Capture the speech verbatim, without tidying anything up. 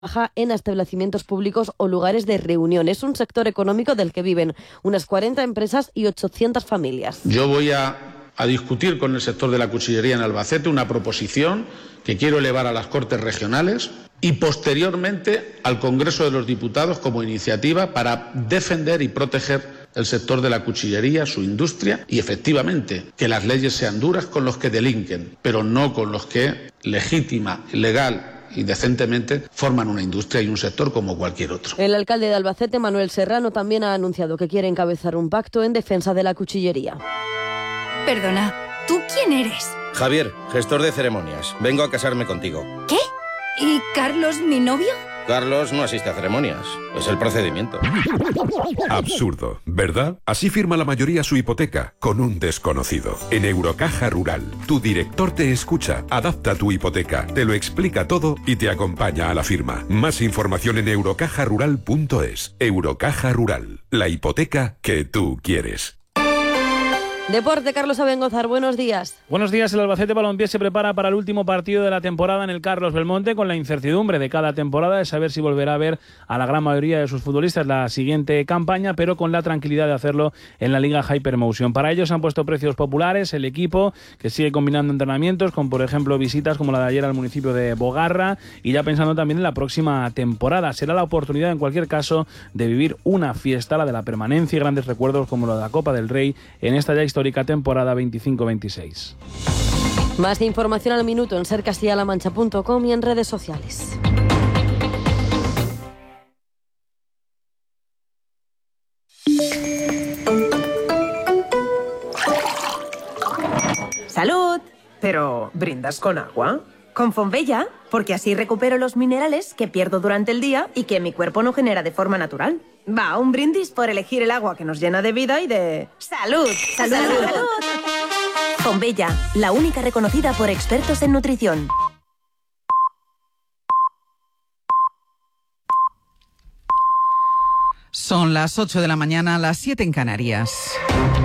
trabaja en establecimientos públicos o lugares de reunión. Es un sector económico del que viven unas cuarenta empresas y ochocientas familias. Yo voy a, a discutir con el sector de la cuchillería en Albacete una proposición que quiero elevar a las Cortes Regionales y posteriormente al Congreso de los Diputados como iniciativa para defender y proteger el sector de la cuchillería, su industria, y efectivamente que las leyes sean duras con los que delinquen, pero no con los que legítima, legal y decentemente forman una industria y un sector como cualquier otro. El alcalde de Albacete, Manuel Serrano, también ha anunciado que quiere encabezar un pacto en defensa de la cuchillería. Perdona, ¿tú quién eres? Javier, gestor de ceremonias. Vengo a casarme contigo. ¿Qué? ¿Y Carlos, mi novio? Carlos no asiste a ceremonias. Es el procedimiento. Absurdo, ¿verdad? Así firma la mayoría su hipoteca, con un desconocido. En Eurocaja Rural, tu director te escucha, adapta tu hipoteca, te lo explica todo y te acompaña a la firma. Más información en eurocaja rural punto es. Eurocaja Rural, la hipoteca que tú quieres. Deporte, Carlos Abengozar, buenos días. Buenos días. El Albacete Balompié se prepara para el último partido de la temporada en el Carlos Belmonte, con la incertidumbre de cada temporada de saber si volverá a ver a la gran mayoría de sus futbolistas la siguiente campaña, pero con la tranquilidad de hacerlo en la Liga Hypermotion. Para ello se han puesto precios populares, el equipo que sigue combinando entrenamientos con, por ejemplo, visitas como la de ayer al municipio de Bogarra, y ya pensando también en la próxima temporada. Será la oportunidad, en cualquier caso, de vivir una fiesta, la de la permanencia, y grandes recuerdos como la de la Copa del Rey en esta ya histórica temporada veinticinco veintiséis. Más información al minuto en ser castilla la mancha punto com y en redes sociales. ¡Salud! ¿Pero brindas con agua? Con Fonbella, porque así recupero los minerales que pierdo durante el día y que mi cuerpo no genera de forma natural. Va, un brindis por elegir el agua que nos llena de vida y de... ¡Salud! ¡Salud! ¡Salud! ¡Salud! Fonbella, la única reconocida por expertos en nutrición. Son las ocho de la mañana, las siete en Canarias.